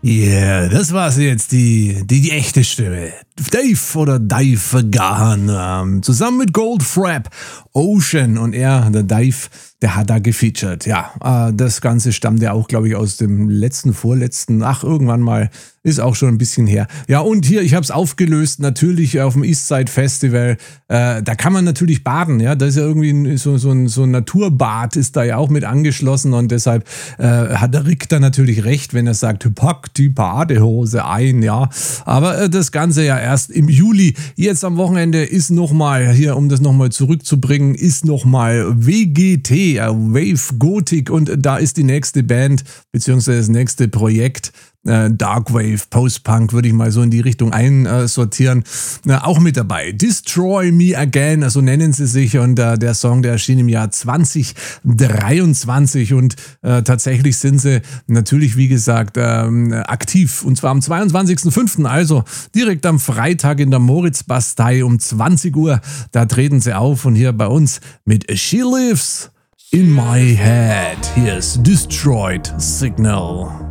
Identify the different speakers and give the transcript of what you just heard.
Speaker 1: Yeah, das war's jetzt, die echte Stimme. Dave oder Dave Gahan, zusammen mit Goldfrapp, Ocean und der Dave, der hat da gefeatured. Ja, das Ganze stammt ja auch, glaube ich, aus dem vorletzten, irgendwann mal, ist auch schon ein bisschen her. Ja, und hier, ich habe es aufgelöst, natürlich auf dem Eastside Festival, da kann man natürlich baden, ja, da ist ja irgendwie so ein Naturbad ist da ja auch mit angeschlossen und deshalb hat der Rick da natürlich recht, wenn er sagt, pack die Badehose ein, ja, aber das Ganze ja erst im Juli, jetzt am Wochenende ist nochmal, hier, um das nochmal zurückzubringen, ist nochmal WGT, Wave Gothic und da ist die nächste Band, beziehungsweise das nächste Projekt, Darkwave, Post-Punk, würde ich mal so in die Richtung einsortieren, auch mit dabei. Destroy Me Again, so nennen sie sich und der Song, der erschien im Jahr 2023 und tatsächlich sind sie natürlich, wie gesagt, aktiv und zwar am 22.05., also direkt am Freitag in der Moritzbastei um 20 Uhr, da treten sie auf und hier bei uns mit She Lives in My Head. Hier ist Destroyed Signal.